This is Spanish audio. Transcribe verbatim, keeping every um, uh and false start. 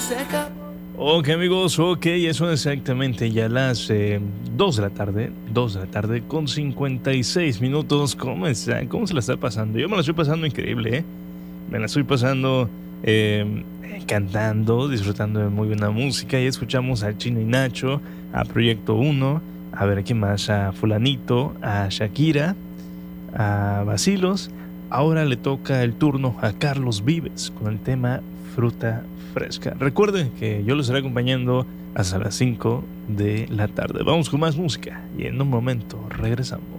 Ok, amigos, ok, ya son exactamente ya las eh, dos de la tarde, dos de la tarde con cincuenta y seis minutos. ¿Cómo está? ¿Cómo se la está pasando? Yo me la estoy pasando increíble, ¿eh? Me la estoy pasando eh, cantando, disfrutando de muy buena música. Y escuchamos a Chino y Nacho, a Proyecto Uno, a ver, ¿qué más? A Fulanito, a Shakira, a Basilos. Ahora le toca el turno a Carlos Vives con el tema Fruta Fresca. Recuerden que yo los estaré acompañando hasta las cinco de la tarde. Vamos con más música y en un momento regresamos.